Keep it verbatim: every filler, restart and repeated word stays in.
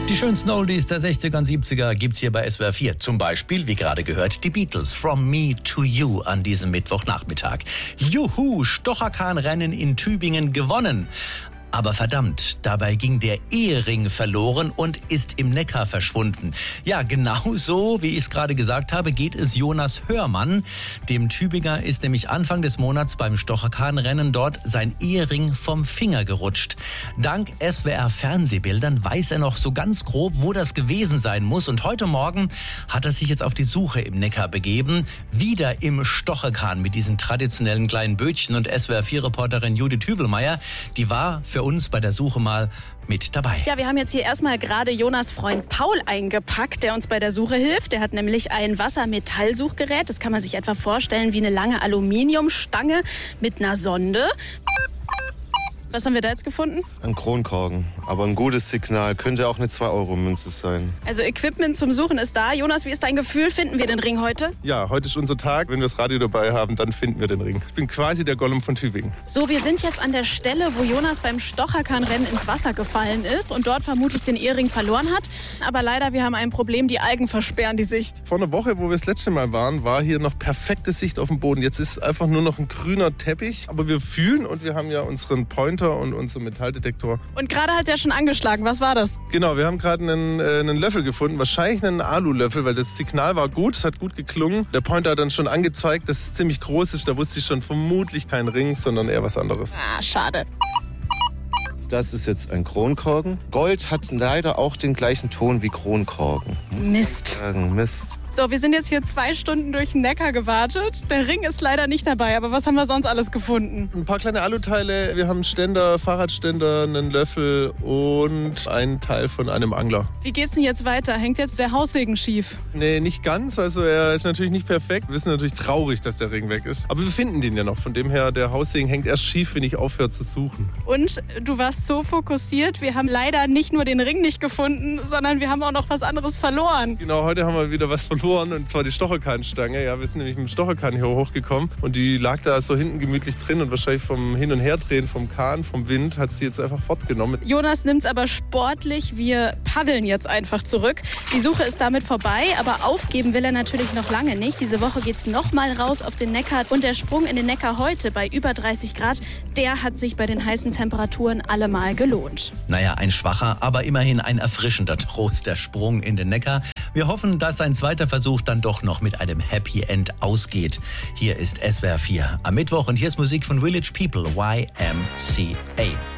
Die schönsten Oldies der sechziger und siebziger gibt's hier bei S W R vier. Zum Beispiel, wie gerade gehört, die Beatles, From Me to You an diesem Mittwochnachmittag. Juhu, Stocherkahnrennen in Tübingen gewonnen. Aber verdammt, dabei ging der Ehering verloren und ist im Neckar verschwunden. Ja, genau so, wie ich es gerade gesagt habe, geht es Jonas Hörmann. Dem Tübinger ist nämlich Anfang des Monats beim Stocherkahnrennen dort sein Ehering vom Finger gerutscht. Dank S W R-Fernsehbildern weiß er noch so ganz grob, wo das gewesen sein muss. Und heute Morgen hat er sich jetzt auf die Suche im Neckar begeben. Wieder im Stocherkahn mit diesen traditionellen kleinen Bötchen. Und S W R vier-Reporterin Judith Hüvelmeier, die war für uns bei der Suche mal mit dabei. Ja, wir haben jetzt hier erstmal gerade Jonas Freund Paul eingepackt, der uns bei der Suche hilft. Der hat nämlich ein Wassermetallsuchgerät. Das kann man sich etwa vorstellen wie eine lange Aluminiumstange mit einer Sonde. Was haben wir da jetzt gefunden? Ein Kronkorken, aber ein gutes Signal. Könnte auch eine zwei Euro Münze sein. Also Equipment zum Suchen ist da. Jonas, wie ist dein Gefühl? Finden wir den Ring heute? Ja, heute ist unser Tag. Wenn wir das Radio dabei haben, dann finden wir den Ring. Ich bin quasi der Gollum von Tübingen. So, wir sind jetzt an der Stelle, wo Jonas beim Stocherkahnrennen ins Wasser gefallen ist und dort vermutlich den Ehering verloren hat. Aber leider, wir haben ein Problem, die Algen versperren die Sicht. Vor einer Woche, wo wir das letzte Mal waren, war hier noch perfekte Sicht auf dem Boden. Jetzt ist einfach nur noch ein grüner Teppich. Aber wir fühlen und wir haben ja unseren Pointer und unseren Metalldetektor. Und gerade hat er schon angeschlagen. Was war das? Genau, wir haben gerade einen, äh, einen Löffel gefunden. Wahrscheinlich einen Alulöffel, weil das Signal war gut. Es hat gut geklungen. Der Pointer hat dann schon angezeigt, dass es ziemlich groß ist. Da wusste ich schon vermutlich kein Ring, sondern eher was anderes. Ah, schade. Das ist jetzt ein Kronkorken. Gold hat leider auch den gleichen Ton wie Kronkorken. Mist. Sagen, Mist. So, wir sind jetzt hier zwei Stunden durch den Neckar gewartet. Der Ring ist leider nicht dabei, aber was haben wir sonst alles gefunden? Ein paar kleine Aluteile. Wir haben einen Ständer, Fahrradständer, einen Löffel und einen Teil von einem Angler. Wie geht's denn jetzt weiter? Hängt jetzt der Haussegen schief? Nee, nicht ganz. Also er ist natürlich nicht perfekt. Wir sind natürlich traurig, dass der Ring weg ist. Aber wir finden den ja noch. Von dem her, der Haussegen hängt erst schief, wenn ich aufhöre zu suchen. Und du warst so fokussiert. Wir haben leider nicht nur den Ring nicht gefunden, sondern wir haben auch noch was anderes verloren. Genau, heute haben wir wieder was verloren. Und zwar die Stocherkahnstange. Ja, wir sind nämlich mit dem Stocherkahn hier hochgekommen. Und die lag da so hinten gemütlich drin. Und wahrscheinlich vom Hin- und Herdrehen vom Kahn, vom Wind, hat sie jetzt einfach fortgenommen. Jonas nimmt's aber sportlich. Wir paddeln jetzt einfach zurück. Die Suche ist damit vorbei. Aber aufgeben will er natürlich noch lange nicht. Diese Woche geht's noch mal raus auf den Neckar. Und der Sprung in den Neckar heute bei über dreißig Grad, der hat sich bei den heißen Temperaturen allemal gelohnt. Naja, ein schwacher, aber immerhin ein erfrischender Trost, der Sprung in den Neckar. Wir hoffen, dass sein zweiter Versuch dann doch noch mit einem Happy End ausgeht. Hier ist S W R vier am Mittwoch und hier ist Musik von Village People, Y M C A.